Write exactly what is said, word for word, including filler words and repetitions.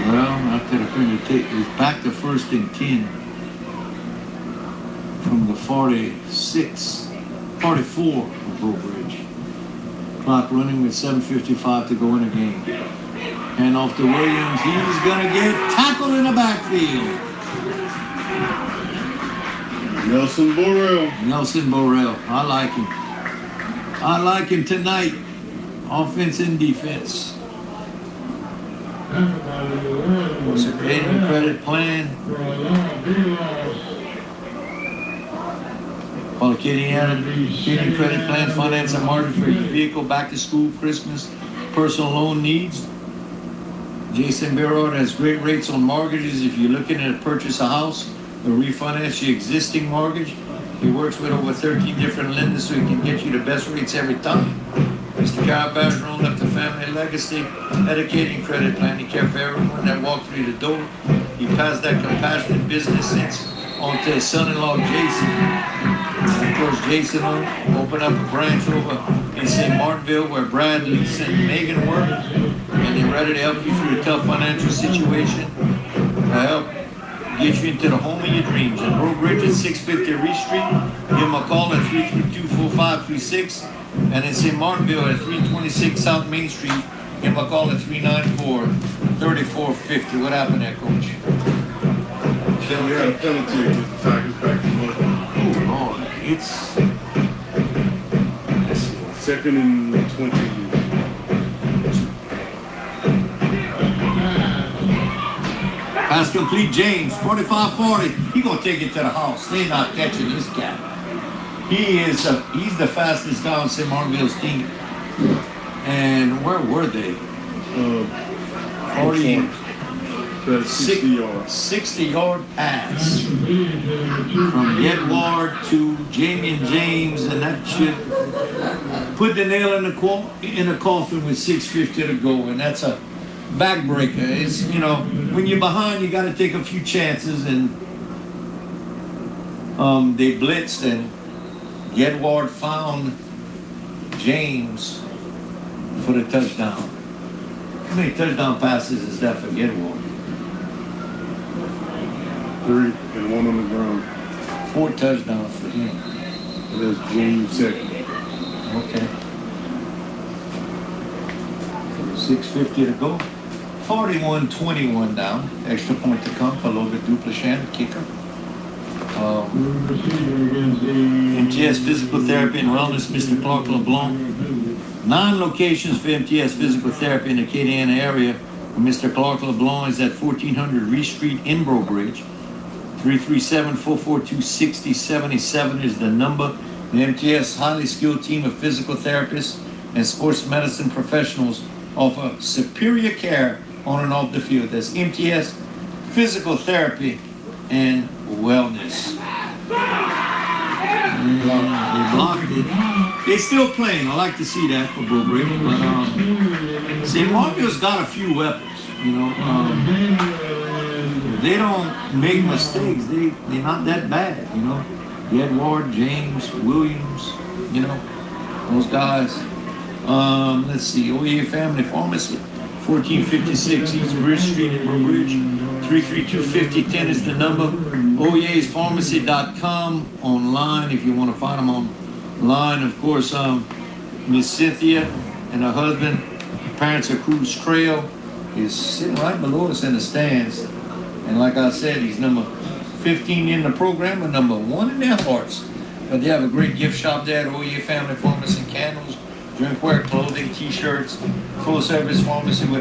Well, after the penalty, it's back to first and ten from the forty-six, forty-four of Breaux Bridge. Clock running with seven fifty-five to go in the game. Hand off to Williams. He's going to get tackled in the backfield. Nelson Burrell. Nelson Burrell. I like him. I like him tonight. Offense and defense. Circadian credit plan. Paul Acadiana, Acadian credit plan, finance and margin for your vehicle, back to school, Christmas, personal loan needs. Jason Barrett has great rates on mortgages. If you're looking to purchase a house or refinance your existing mortgage, he works with over thirteen different lenders so he can get you the best rates every time. Mister Kyle Bergeron left a family legacy, dedicating credit plan. He cared for everyone that walked through the door. He passed that compassionate business sense on to his son-in-law, Jason. And of course, Jason opened up a branch over in Saint Martinville where Brad, Lisa, and Megan work. And they're ready to help you through a tough financial situation to help get you into the home of your dreams. In Breaux Bridge at six fifty Reed Street, give them a call at three three two, four five three six. And in Saint Martinville at three twenty-six South Main Street, give them a call at three nine four, three four five zero. What happened there, Coach? We had a penalty against the Tigers back to work. Oh, Lord. It's second and twenty. Pass complete, James, forty-five forty. He gonna take it to the house. They're not catching this cat. He is a, he's the fastest guy on Saint Martinville's team. And where were they? Uh, forty, That's sixty yards. sixty yard pass from Edward to Jamie and James, and that should put the nail in the co- in the coffin with six fifty to go, and that's a backbreaker. It's, you know, when you're behind, you got to take a few chances, and um, they blitzed, and Edward found James for the touchdown. How many touchdown passes is that for Edward? Three and one on the ground. Four touchdowns for him. And that's James second. Okay. six fifty to go. forty-one twenty-one down. Extra point to come for Logan Duplichan, kicker. Um, M T S Physical Therapy and Wellness, Mister Clark LeBlanc. Nine locations for M T S Physical Therapy in the Acadiana area. Mister Clark LeBlanc is at fourteen hundred Reed Street in Breaux Bridge. three three seven, four four two, six zero seven seven is the number. The M T S highly skilled team of physical therapists and sports medicine professionals offer superior care on and off the field. That's M T S Physical Therapy and Wellness. Mm, they blocked it. They're still playing. I like to see that for Breaux Bridge. But um, Saint Martinville's got a few weapons. You know, um, they don't make mistakes. They they're not that bad. You know, Edward, James, Williams. You know, those guys. Um, let's see. O E A Family Pharmacy, fourteen fifty-six East Bridge Street in Breaux Bridge. three three two, five zero one zero is the number. O E A's pharmacy dot com online if you want to find them online. Of course, um, Miss Cynthia and her husband, parents of Cruz Trail, is sitting right below us in the stands. And like I said, he's number fifteen in the program and number one in their hearts. But they have a great gift shop there at O E A Family Pharmacy, candles, drinkware, clothing, t-shirts, full service pharmacy with